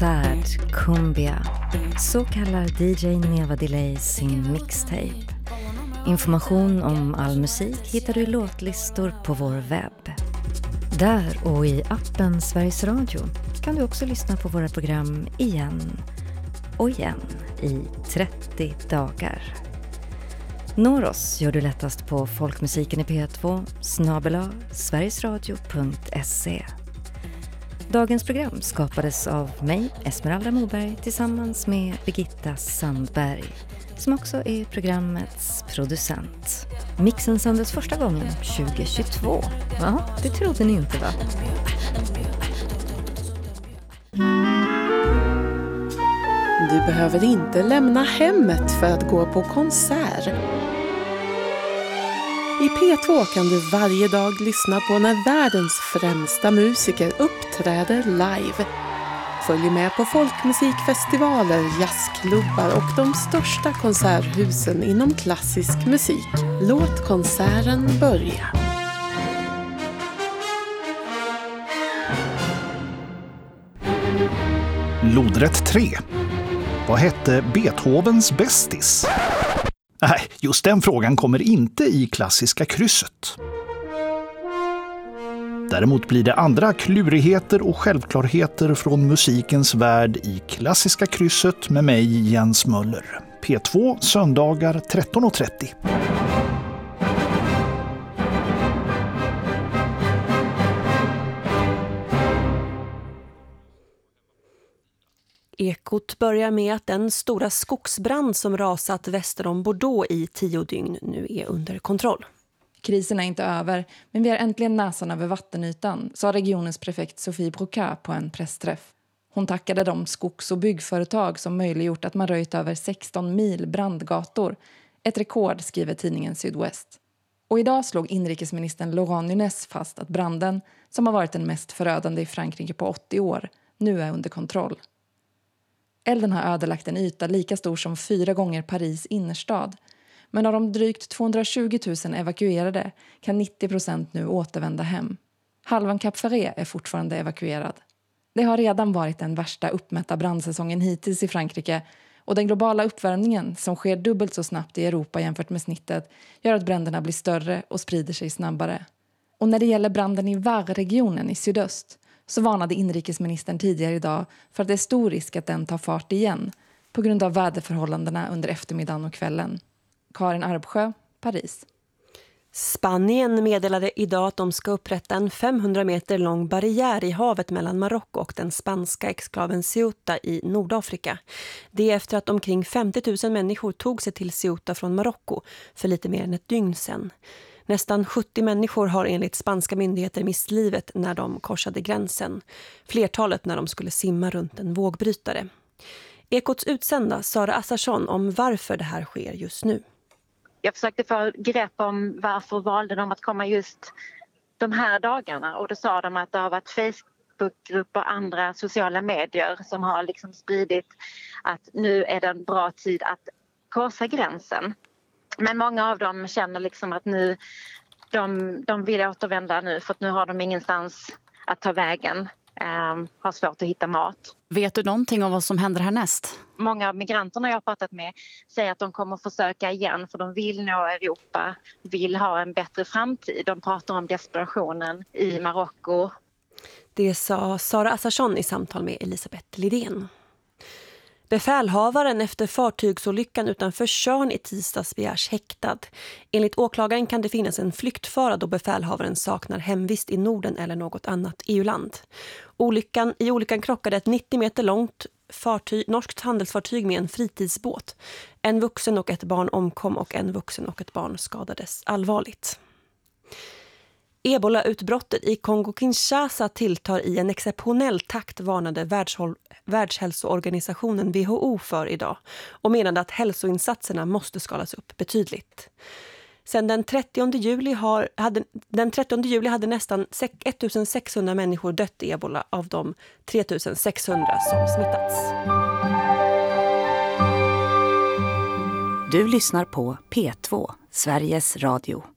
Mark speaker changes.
Speaker 1: konsert, cumbia. Så kallar DJ Neva Delay sin mixtape. Information om all musik hittar du i låtlistor på vår webb. Där och i appen Sveriges Radio kan du också lyssna på våra program igen och igen i 30 dagar. Når oss gör du lättast på folkmusiken i P2 @sverigesradio.se. Dagens program skapades av mig, Esmeralda Moberg, tillsammans med Birgitta Sandberg, som också är programmets producent. Mixen sändes första gången 2022. Ja, det trodde ni inte, va?
Speaker 2: Du behöver inte lämna hemmet för att gå på konsert. I P2 kan du varje dag lyssna på när världens främsta musiker uppträder live. Följ med på folkmusikfestivaler, jazzklubbar och de största konserthusen inom klassisk musik. Låt konserten börja.
Speaker 3: Lodrätt 3. Vad hette Beethovens bästis? Nej, just den frågan kommer inte i klassiska krysset. Däremot blir det andra klurigheter och självklarheter från musikens värld i klassiska krysset med mig, Jens Möller. P2 söndagar 13.30.
Speaker 4: Ekot börjar med att den stora skogsbrand som rasat väster om Bordeaux i 10 dygn nu är under kontroll.
Speaker 5: Krisen är inte över, men vi har äntligen näsan över vattenytan, sa regionens prefekt Sophie Brocat på en pressträff. Hon tackade de skogs- och byggföretag som möjliggjort att man röjt över 16 mil brandgator. Ett rekord, skriver tidningen Sydwest. Och idag slog inrikesministern Laurent Nunez fast att branden, som har varit den mest förödande i Frankrike på 80 år, nu är under kontroll. Elden har ödelagt en yta lika stor som 4 gånger Paris innerstad. Men av de drygt 220 000 evakuerade kan 90% nu återvända hem. Halvan Cap Ferret är fortfarande evakuerad. Det har redan varit den värsta uppmätta brandsäsongen hittills i Frankrike, och den globala uppvärmningen som sker dubbelt så snabbt i Europa jämfört med snittet gör att bränderna blir större och sprider sig snabbare. Och när det gäller branden i Var-regionen i sydöst så varnade inrikesministern tidigare idag för att det är stor risk att den tar fart igen på grund av väderförhållandena under eftermiddagen och kvällen. Karin Arbsjö, Paris.
Speaker 4: Spanien meddelade idag att de ska upprätta en 500 meter lång barriär i havet mellan Marocko och den spanska exklaven Ceuta i Nordafrika. Det är efter att omkring 50 000 människor tog sig till Ceuta från Marocko för lite mer än ett dygn sedan. Nästan 70 människor har enligt spanska myndigheter mist livet när de korsade gränsen. Flertalet när de skulle simma runt en vågbrytare. Ekots utsända Sara Assarsson om varför det här sker just nu.
Speaker 6: Jag försökte få grepp om varför valde de att komma just de här dagarna. Och då sa de att det har varit Facebookgrupper och andra sociala medier som har liksom spridit att nu är det en bra tid att korsa gränsen. Men många av dem känner liksom att nu de vill återvända nu för att nu har de ingenstans att ta vägen. Har svårt att hitta mat.
Speaker 7: Vet du någonting om vad som händer härnäst?
Speaker 6: Många av migranterna jag har pratat med säger att de kommer försöka igen för de vill nå Europa, vill ha en bättre framtid. De pratar om desperationen i Marocko.
Speaker 4: Det sa Sara Assarsson i samtal med Elisabeth Lidén. Befälhavaren efter fartygsolyckan utanför Tjörn i tisdags begärs häktad. Enligt åklagaren kan det finnas en flyktfara då befälhavaren saknar hemvist i Norden eller något annat EU-land. I olyckan krockade ett 90 meter långt norskt handelsfartyg med en fritidsbåt. En vuxen och ett barn omkom och en vuxen och ett barn skadades allvarligt. Ebola-utbrottet i Kongo-Kinshasa tilltar i en exceptionell takt, varnade Världshälsoorganisationen WHO för idag och menade att hälsoinsatserna måste skalas upp betydligt. Sedan den 30 juli hade nästan 1600 människor dött i Ebola av de 3600 som smittats.
Speaker 1: Du lyssnar på P2, Sveriges Radio.